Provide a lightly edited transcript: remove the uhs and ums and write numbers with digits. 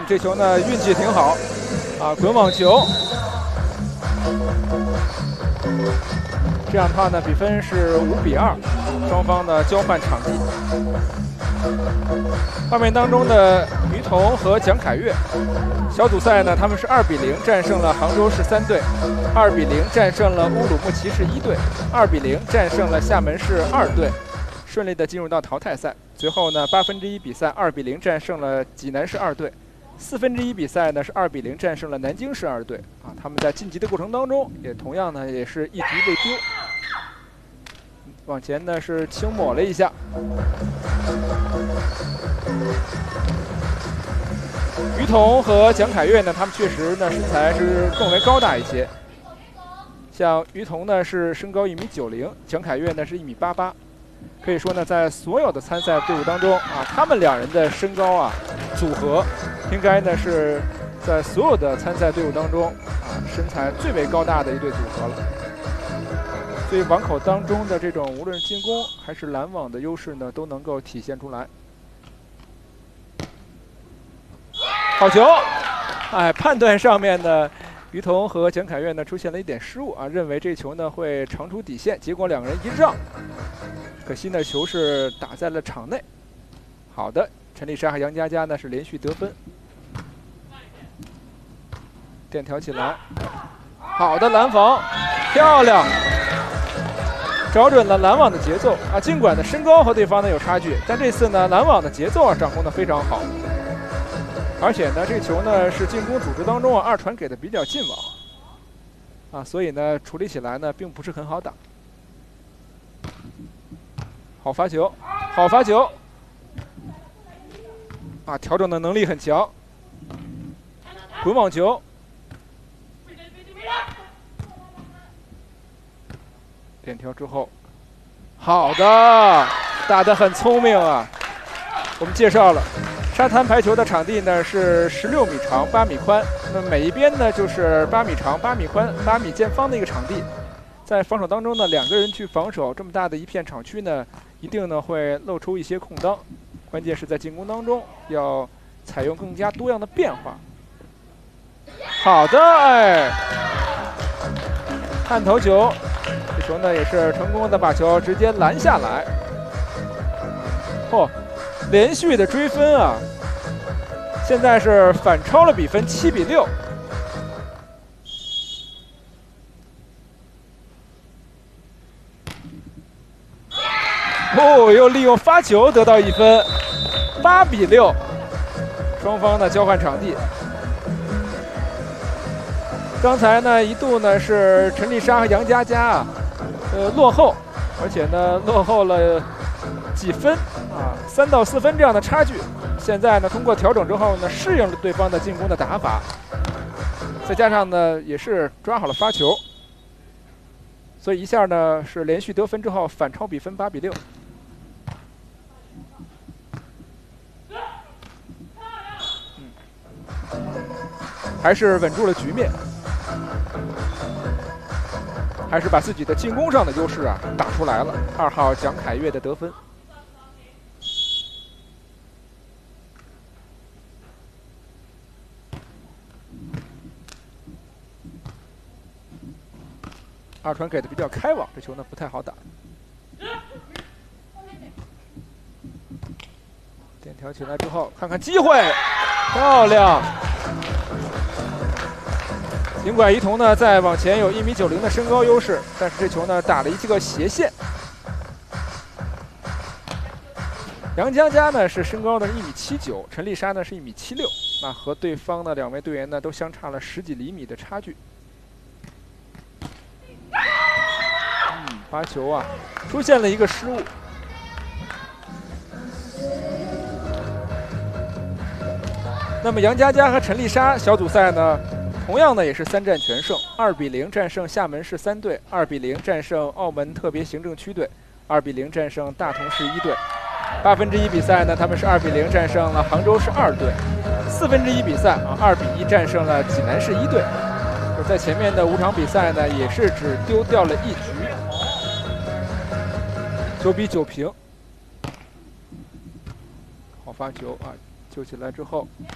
这球呢运气挺好，啊，滚网球。这样的话呢，比分是5比2，双方呢交换场地。画面当中的于彤和蒋凯越，小组赛呢他们是2比0战胜了杭州市3队，2比0战胜了乌鲁木齐市1队，2比0战胜了厦门市2队，顺利的进入到淘汰赛。随后呢1/8比赛2比0战胜了济南市2队。1/4比赛呢是2比0战胜了南京市2队啊，他们在晋级的过程当中也同样呢也是一局未丢。往前呢是轻抹了一下，于彤和蒋凯越呢，他们确实呢身材是更为高大一些。像于彤呢是身高1.90米，蒋凯越呢是1.88米。可以说呢，在所有的参赛队伍当中啊，他们2人的身高啊组合，应该呢是在所有的参赛队伍当中啊身材最为高大的一对组合了。所以网口当中的这种无论进攻还是拦网的优势呢，都能够体现出来。好球！哎，判断上面呢，于彤和蒋凯越呢出现了一点失误啊，认为这球呢会长出底线，结果2个人一让，可惜呢球是打在了场内。好的，陈丽莎和杨佳佳呢是连续得分，垫挑起来，好的拦防，漂亮！找准了拦网的节奏啊，尽管呢身高和对方呢有差距，但这次呢拦网的节奏啊掌控的非常好，而且呢这球呢是进攻组织当中啊2传给的比较近网，啊，所以呢处理起来呢并不是很好打。好发球，好发球，啊，调整的能力很强，滚网球。点挑之后，好的，打得很聪明啊！我们介绍了，沙滩排球的场地呢是16米长、8米宽，那每一边呢就是8米长、8米宽、8米见方的一个场地。在防守当中呢，2个人去防守这么大的一片场区呢，一定呢会露出一些空当。关键是在进攻当中要采用更加多样的变化。好的，哎，探头球。这球呢也是成功的把球直接拦下来，连续的追分啊！现在是反超了比分7比6。又利用发球得到1分，8比6。双方呢交换场地。刚才呢一度呢是陈丽莎和杨佳佳啊。落后，而且呢落后了几分啊，3到4分这样的差距。现在呢通过调整之后呢，适应了对方的进攻的打法，再加上呢也是抓好了发球，所以一下呢是连续得分之后反超比分8比6。还是稳住了局面。还是把自己的进攻上的优势啊打出来了。2号蒋凯越的得分。2传给的比较开网，这球呢不太好打。点挑起来之后，看看机会，漂亮！尽管于彤呢在往前有1.90米的身高优势，但是这球呢打了一个斜线。杨佳佳呢是身高呢1.79米，陈丽莎呢是1.76米，那和对方的2位队员呢都相差了10几厘米的差距。发球啊，出现了一个失误。那么杨佳佳和陈丽莎小组赛呢，同样呢也是3战全胜，2比0战胜厦门市3队，2比0战胜澳门特别行政区队，2比0战胜大同市1队。1/8比赛呢，他们是2比0战胜了杭州市2队。1/4比赛啊，2比1战胜了济南市1队。在前面的5场比赛呢，也是只丢掉了1局，9比9平。好发球啊，救起来之后。